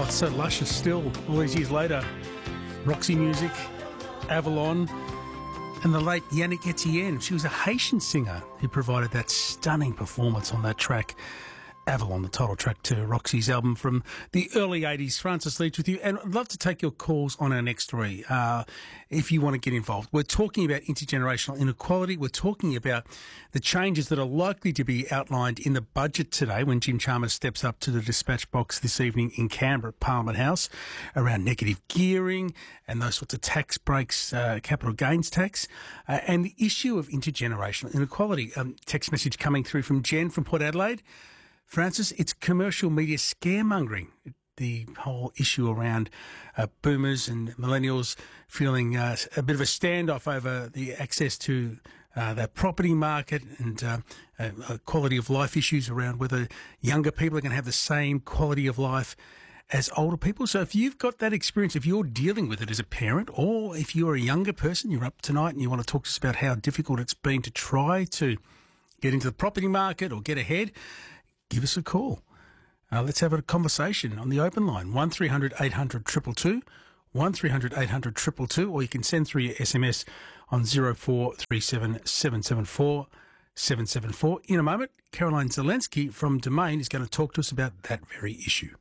Oh, it's so luscious still, all these years later. Roxy Music, Avalon, and the late Yannick Etienne. She was a Haitian singer who provided that stunning performance on that track, Avalon, the title track to Roxy's album from the early 80s. Francis Leach with you, and I'd love to take your calls on our next three if you want to get involved. We're talking about intergenerational inequality. We're talking about the changes that are likely to be outlined in the budget today when Jim Chalmers steps up to the dispatch box this evening in Canberra at Parliament House around negative gearing and those sorts of tax breaks, capital gains tax, and the issue of intergenerational inequality. Text message coming through from Jen from Port Adelaide. Francis, it's commercial media scaremongering, the whole issue around boomers and millennials feeling a bit of a standoff over the access to the property market and quality of life issues around whether younger people are going to have the same quality of life as older people. So if you've got that experience, if you're dealing with it as a parent, or if you're a younger person, you're up tonight and you want to talk to us about how difficult it's been to try to get into the property market or get ahead, give us a call. Let's have a conversation on the open line, 1300 800 222, 1300 800 222, or you can send through your SMS on 0437 774 774. In a moment, Caroline Zelensky from Domain is going to talk to us about that very issue.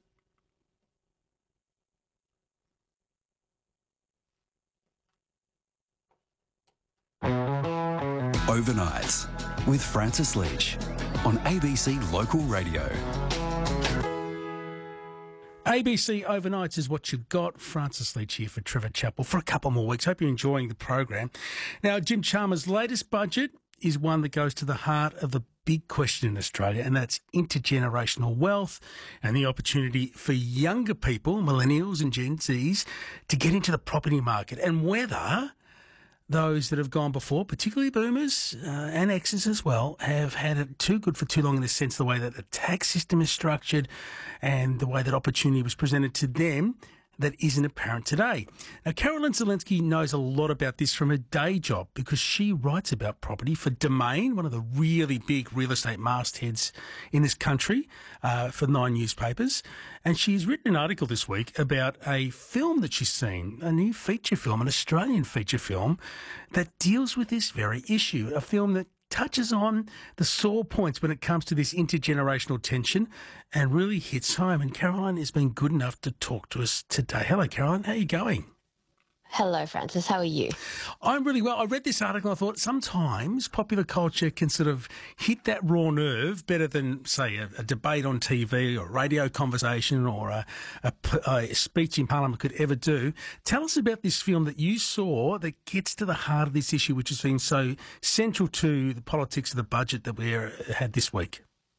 Overnights with Francis Leach on ABC Local Radio. ABC Overnights is what you've got. Francis Leach here for Trevor Chappell for a couple more weeks. Hope you're enjoying the program. Now, Jim Chalmers' latest budget is one that goes to the heart of the big question in Australia, and that's intergenerational wealth and the opportunity for younger people, millennials and Gen Zs, to get into the property market, and whether those that have gone before, particularly boomers and X's as well, have had it too good for too long in the sense the way that the tax system is structured and the way that opportunity was presented to them that isn't apparent today. Now, Caroline Zelensky knows a lot about this from her day job because she writes about property for Domain, one of the really big real estate mastheads in this country, for 9 newspapers. And she's written an article this week about a film that she's seen, a new feature film, an Australian feature film that deals with this very issue, a film that touches on the sore points when it comes to this intergenerational tension and really hits home. And Caroline has been good enough to talk to us today. Hello, Caroline. How are you going? Hello, Francis. How are you? I'm really well. I read this article and I thought sometimes popular culture can sort of hit that raw nerve better than, say, a debate on TV or a radio conversation or a speech in Parliament could ever do. Tell us about this film that you saw that gets to the heart of this issue, which has been so central to the politics of the budget that we had this week.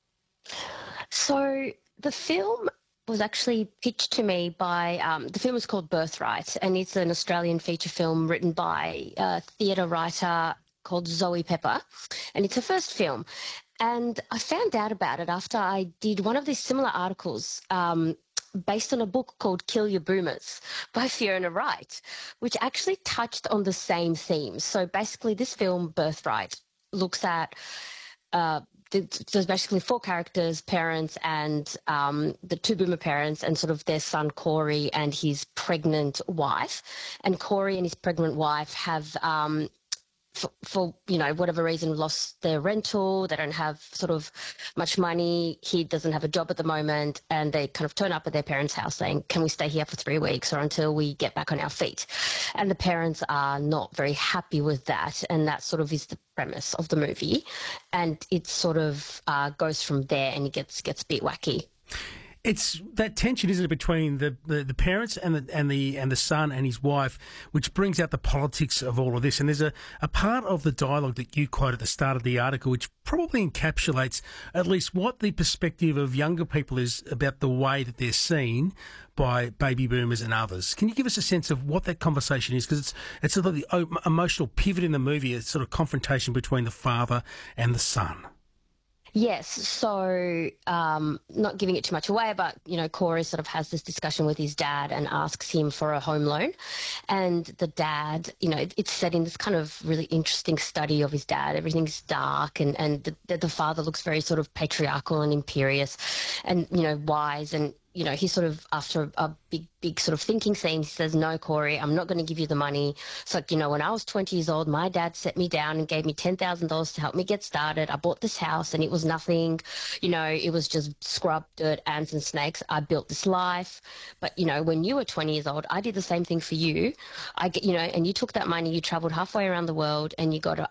So the film was actually pitched to me by, the film is called Birthright, and it's an Australian feature film written by a theatre writer called Zoe Pepper, and it's her first film. And I found out about it after I did one of these similar articles based on a book called Kill Your Boomers by Fiona Wright, which actually touched on the same themes. So basically this film, Birthright, looks at there's basically four characters, parents and the two boomer parents and sort of their son Corey and his pregnant wife. And Corey and his pregnant wife have, for whatever reason, lost their rental. They don't have sort of much money. He doesn't have a job at the moment. And they kind of turn up at their parents' house saying, can we stay here for 3 weeks or until we get back on our feet? And the parents are not very happy with that. And that sort of is the premise of the movie. And it sort of goes from there and it gets a bit wacky. It's that tension, isn't it, between the parents and the son and his wife, which brings out the politics of all of this. And there's a part of the dialogue that you quote at the start of the article, which probably encapsulates at least what the perspective of younger people is about the way that they're seen by baby boomers and others. Can you give us a sense of what that conversation is? Because it's sort of the emotional pivot in the movie, it's sort of confrontation between the father and the son. Yes, so not giving it too much away, but, Corey sort of has this discussion with his dad and asks him for a home loan. And the dad, it's set in this kind of really interesting study of his dad. Everything's dark and the father looks very sort of patriarchal and imperious and, wise. And he sort of, after a big sort of thinking scene, he says, no, Corey, I'm not going to give you the money. It's like, when I was 20 years old, my dad set me down and gave me $10,000 to help me get started. I bought this house and it was nothing, it was just scrub, dirt, ants and snakes. I built this life. But, when you were 20 years oold, I did the same thing for you. And you took that money, you traveled halfway around the world and you got